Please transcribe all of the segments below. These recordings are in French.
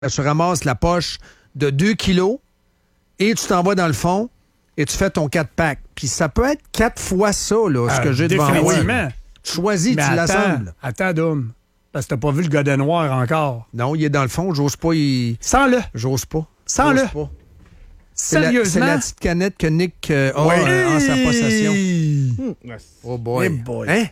Tu ramasses la poche de 2 kilos et tu t'en vas dans le fond et tu fais ton 4-pack. Puis ça peut être 4 fois ça, là, ce que j'ai devant moi. Définitivement. Tu choisis, Mais tu l'assembles. Attends, Dom. Parce que t'as pas vu le gars de noir encore. Non, il est dans le fond. J'ose pas. Sens-le. J'ose pas. Sens-le. J'ose pas. Sérieusement. C'est la petite canette que Nick a en sa possession. Oh boy. Hey boy. Hein?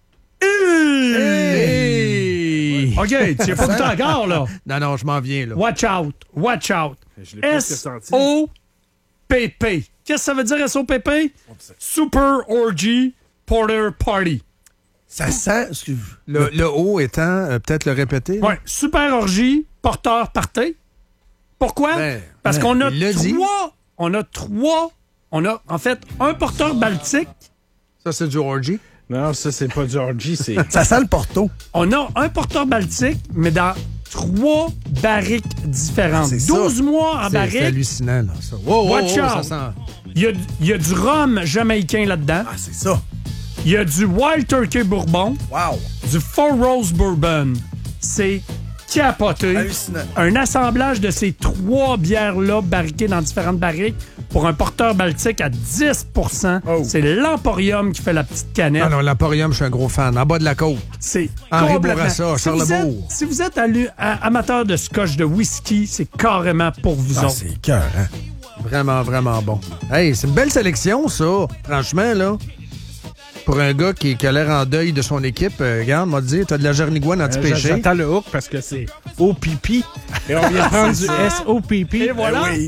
Hey! OK, tu n'as pas goûté encore, là. Non, je m'en viens, là. Watch out. Watch out. Je l'ai presque senti. S-O-P-P. Qu'est-ce que ça veut dire, S-O-P-P? Super Orgy Porter Party. Ça sent... Le O étant, peut-être le répéter. Oui, Super Orgy Porter Party. Pourquoi? Parce qu'on a trois... On a en fait un porteur baltique. Ça, c'est du orgy? Non, ça, c'est pas du orgy, c'est... Ça sent le porto. On a un porteur baltique, mais dans 3 barriques différentes. C'est 12 mois en C'est barrique. hallucinant, là, ça. Wow, Watch out. ça sent... Il y a du rhum jamaïcain là-dedans. Ah, c'est ça. Il y a du Wild Turkey Bourbon. Wow. Du Four Rose Bourbon. C'est capoté. Hallucinant. Un assemblage de ces 3 bières-là barriquées dans différentes barriques pour un porteur baltique à 10 Oh. C'est l'Emporium qui fait la petite canette. Non, l'Emporium, je suis un gros fan. En bas de la côte. C'est Henri complètement... Bourassa, Charlebourg. Si vous êtes amateur de scotch de whisky, c'est carrément pour vous Ah, autres. c'est cœur, hein? Vraiment, vraiment bon. Hey, c'est une belle sélection, ça. Franchement, là. Pour un gars qui a l'air en deuil de son équipe, regarde, m'a dit, t'as de la Jarnigouane anti-péché. J'attends le hook parce que c'est OPP. Et on vient prendre du SOPP. Et voilà. Oui.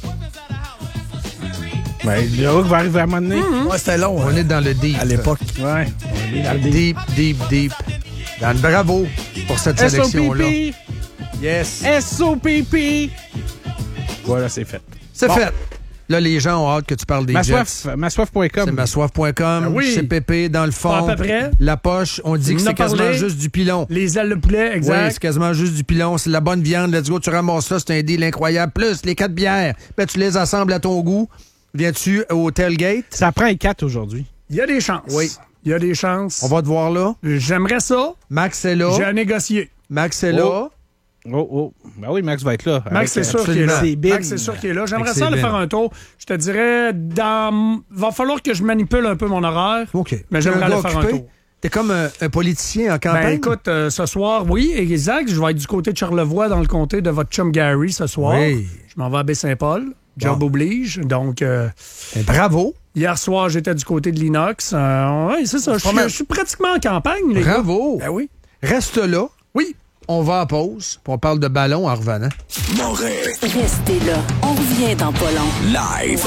Ben, le hook va arriver à un moment donné. Ouais, c'était long. On est dans le deep. À l'époque. Ouais. On est dans le Deep. Bravo pour cette sélection-là. SOPP. Yes. SOPP. Voilà, c'est fait. C'est fait. Là, les gens ont hâte que tu parles des Jets. Massoif.com. C'est massoif.com. oui. C'est Pépé dans le fond. Pas à peu près. La poche, on dit que c'est quasiment juste du pilon. Les ailes de poulet, Oui, exact. c'est quasiment juste du pilon. C'est de la bonne viande. Let's go, tu ramasses ça. C'est un deal incroyable. Plus les 4 bières. Ben, tu les assembles à ton goût. Viens-tu au tailgate? Ça prend un 4 aujourd'hui. Il y a des chances. Oui. Il y a des chances. On va te voir là. J'aimerais ça. Max est là. J'ai à négocier. Max est là. Oh. Ben oui, Max va être là. Max, c'est sûr qu'il est là. C'est big. Max, c'est sûr qu'il est là. J'aimerais Avec ça ses aller faire bines. un tour. Je te dirais, va falloir que je manipule un peu mon horaire. OK. Mais j'aimerais aller faire un tour. T'es comme un politicien en campagne. Ben écoute, ce soir, oui, exact. Je vais être du côté de Charlevoix, dans le comté de votre chum Gary ce soir. Oui. Je m'en vais à Baie-Saint-Paul. Job oblige. Donc, Ben, bravo. hier soir, j'étais du côté de l'Inox. Oui, c'est ça. Je suis pratiquement en campagne, les gars. Bravo. Ben oui. Reste là. Oui. On va à pause. Puis on parle de ballon en revenant. Restez là. On revient dans pas long. Live.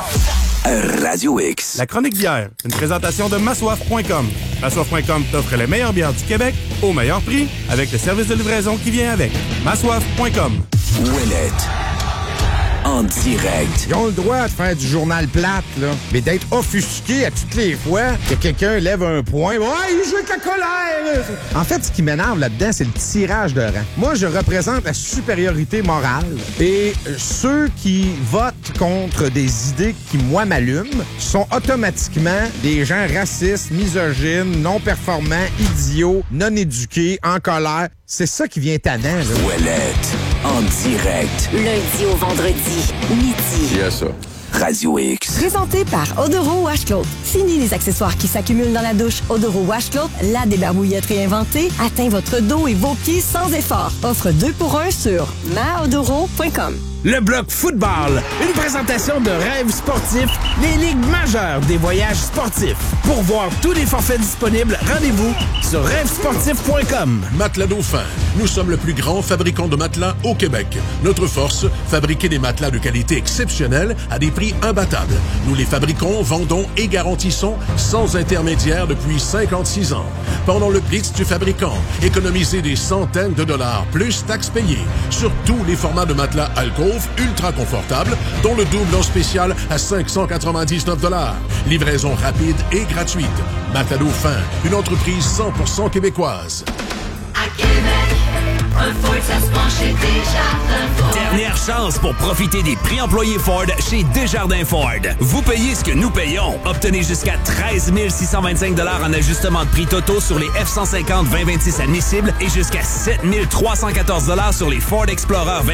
Radio X. La chronique bière, une présentation de massoif.com. Massoif.com t'offre les meilleures bières du Québec au meilleur prix avec le service de livraison qui vient avec. Massoif.com. Ouellette. En direct. Ils ont le droit de faire du journal plate, là. Mais d'être offusqué à toutes les fois que quelqu'un lève un point. Ouais, il joue avec la colère! En fait, ce qui m'énerve là-dedans, c'est le tirage de rang. Moi, je représente la supériorité morale. Et ceux qui votent contre des idées qui, moi, m'allument, sont automatiquement des gens racistes, misogynes, non performants, idiots, non éduqués, en colère. C'est ça qui vient tannant, là. Ouellette. En direct. Lundi au vendredi, midi. Yes, ça. Radio X. Présenté par Odoro Wash Cloth. Fini les accessoires qui s'accumulent dans la douche. Odoro Wash Cloth, la débarbouillette réinventée, atteint votre dos et vos pieds sans effort. Offre 2 pour 1 sur maodoro.com. Le bloc football, une présentation de Rêves sportifs, les ligues majeures des voyages sportifs. Pour voir tous les forfaits disponibles, rendez-vous sur rêvesportif.com. Matelas Dauphin. Nous sommes le plus grand fabricant de matelas au Québec. Notre force, fabriquer des matelas de qualité exceptionnelle à des prix imbattables. Nous les fabriquons, vendons et garantissons sans intermédiaire depuis 56 ans. Pendant le Blitz du fabricant, économisez des centaines de dollars plus taxes payées sur tous les formats de matelas Alcove ultra confortable, dont le double en spécial à 599 $. Livraison rapide et gratuite. Matelas Dauphin, une entreprise 100% québécoise. À Québec, un Ford, ça se penchait déjà un Ford. Dernière chance pour profiter des prix employés Ford chez Desjardins Ford. Vous payez ce que nous payons. Obtenez jusqu'à 13 625 $ en ajustement de prix totaux sur les F-150 2026 admissibles et jusqu'à 7 314 $ sur les Ford Explorer